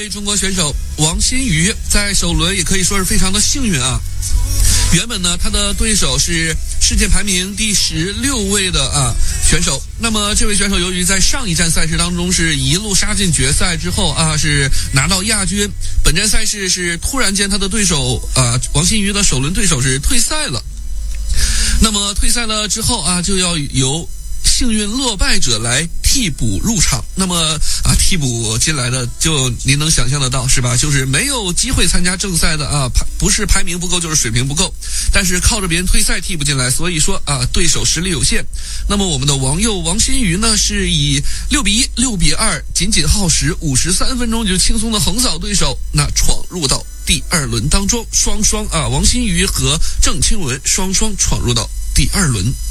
位中国选手王欣瑜在首轮也可以说是非常的幸运啊。原本呢，他的对手是世界排名第16位的选手。那么这位选手由于在上一站赛事当中是一路杀进决赛之后是拿到亚军。本站赛事是突然间他的对手王欣瑜的首轮对手是退赛了。那么退赛了之后就要由幸运落败者来替补入场。那么替补进来的就您能想象得到是吧？就是没有机会参加正赛的不是排名不够就是水平不够，但是靠着别人退赛替补进来，所以说对手实力有限。那么我们的王欣瑜呢是以6-1、6-2仅仅耗时53分钟就轻松的横扫对手，那闯入到第二轮当中，王欣瑜和郑钦文双双闯入到第二轮。